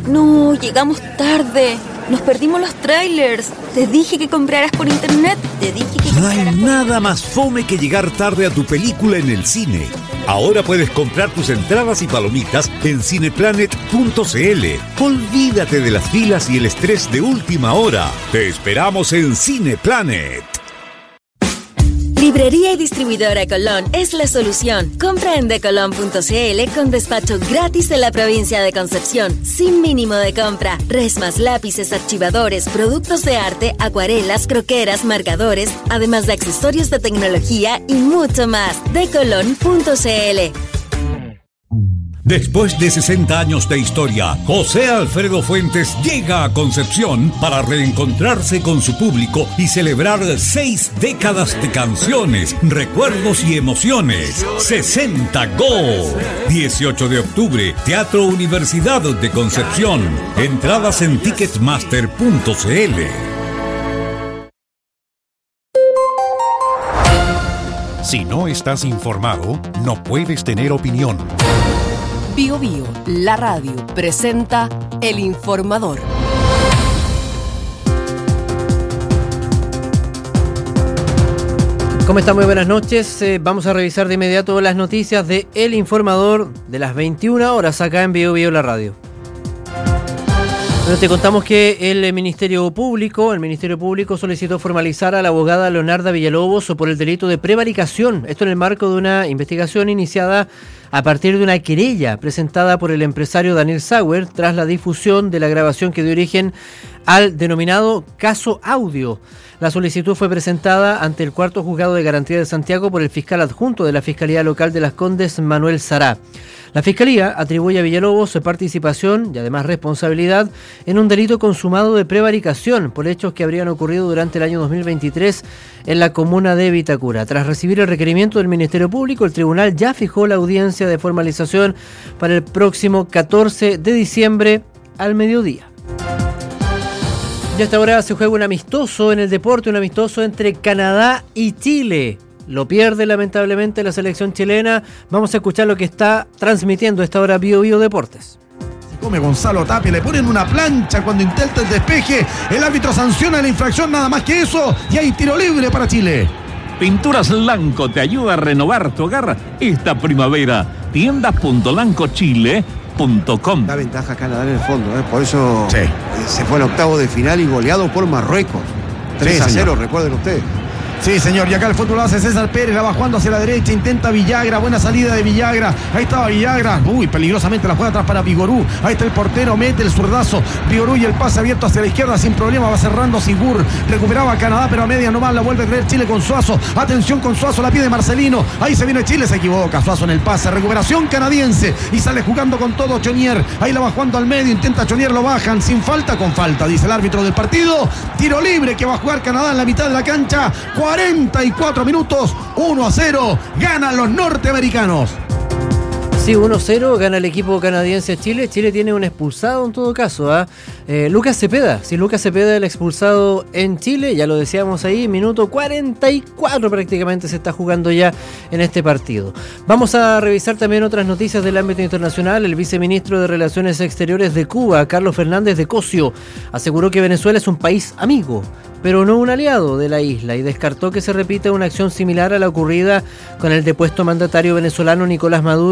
No, llegamos tarde. Nos perdimos los trailers. Te dije que compraras por internet. No hay nada más fome que llegar tarde a tu película en el cine. Ahora puedes comprar tus entradas y palomitas en cineplanet.cl. Olvídate de las filas y el estrés de última hora. Te esperamos en Cineplanet. Librería y distribuidora Colón es la solución. Compra en decolon.cl con despacho gratis en la provincia de Concepción, sin mínimo de compra. Resmas, lápices, archivadores, productos de arte, acuarelas, croqueras, marcadores, además de accesorios de tecnología y mucho más. Decolon.cl. Después de 60 años de historia, José Alfredo Fuentes llega a Concepción para reencontrarse con su público y celebrar 6 décadas de canciones, recuerdos y emociones. 60 Go. 18 de octubre, Teatro Universidad de Concepción. Entradas en ticketmaster.cl. Si no estás informado, no puedes tener opinión. Bio Bio, la radio, presenta El Informador. ¿Cómo están? Muy buenas noches. Vamos a revisar de inmediato las noticias de El Informador de las 21 horas acá en Bio Bio, la radio. Bueno, te contamos que el Ministerio Público solicitó formalizar a la abogada Leonarda Villalobos por el delito de prevaricación. Esto en el marco de una investigación iniciada a partir de una querella presentada por el empresario Daniel Sauer tras la difusión de la grabación que dio origen al denominado caso Audio. La solicitud fue presentada ante el Cuarto Juzgado de Garantía de Santiago por el fiscal adjunto de la Fiscalía Local de Las Condes, Manuel Sará. La Fiscalía atribuye a Villalobos su participación y además responsabilidad en un delito consumado de prevaricación por hechos que habrían ocurrido durante el año 2023 en la comuna de Vitacura. Tras recibir el requerimiento del Ministerio Público, el tribunal ya fijó la audiencia de formalización para el próximo 14 de diciembre al mediodía. Y hasta ahora se juega un amistoso en el deporte, un amistoso entre Canadá y Chile. Lo pierde lamentablemente la selección chilena. Vamos a escuchar lo que está transmitiendo a esta hora Bio Bio Deportes. Come Gonzalo Tapia, le ponen una plancha cuando intenta el despeje. El árbitro sanciona la infracción, nada más que eso. Y hay tiro libre para Chile. Pinturas Lanco te ayuda a renovar tu hogar esta primavera. Tiendas.lancochile.com. Da ventaja Canadá en el fondo, por eso sí. Se fue al octavo de final y goleado por Marruecos. 3-0, recuerden ustedes. Sí, señor, y acá el fútbol lo hace César Pérez, la va jugando hacia la derecha, intenta Villagra, buena salida de Villagra, ahí estaba Villagra, peligrosamente la juega atrás para Vigorú, ahí está el portero, mete el zurdazo, Vigorú y el pase abierto hacia la izquierda sin problema, va cerrando Sigur, recuperaba Canadá, pero a media nomás la vuelve a creer Chile con Suazo, atención con Suazo, la pide Marcelino, ahí se viene Chile, se equivoca, Suazo en el pase, recuperación canadiense, y sale jugando con todo Chonier, ahí la va jugando al medio, intenta Chonier, lo bajan, sin falta, con falta, dice el árbitro del partido, tiro libre que va a jugar Canadá en la mitad de la cancha, 44 minutos, 1-0, ganan los norteamericanos. Sí, 1-0, gana el equipo canadiense a Chile. Chile tiene un expulsado en todo caso. Lucas Cepeda, Lucas Cepeda el expulsado en Chile, ya lo decíamos ahí, minuto 44 prácticamente se está jugando ya en este partido. Vamos a revisar también otras noticias del ámbito internacional. El viceministro de Relaciones Exteriores de Cuba, Carlos Fernández de Cosio, aseguró que Venezuela es un país amigo, pero no un aliado de la isla, y descartó que se repita una acción similar a la ocurrida con el depuesto mandatario venezolano Nicolás Maduro